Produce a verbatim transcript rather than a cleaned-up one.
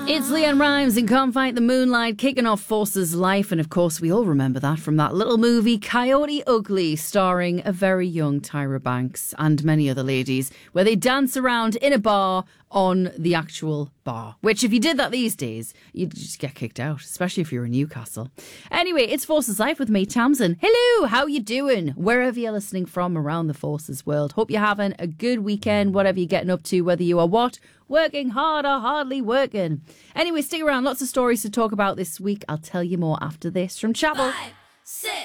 It's Leanne Rimes and Can't Fight the Moonlight kicking off Force's life. And of course, we all remember that from that little movie, Coyote Ugly, starring a very young Tyra Banks and many other ladies, where they dance around in a bar on the actual bar. Which, if you did that these days, you'd just get kicked out, especially if you're in Newcastle. Anyway, it's Force's Life with me, Tamsin. Hello, how you doing? Wherever you're listening from around the Forces world. Hope you're having a good weekend, whatever you're getting up to, whether you are what? Working hard or hardly working. Anyway, stick around. Lots of stories to talk about this week. I'll tell you more after this from Chapel. Five, six,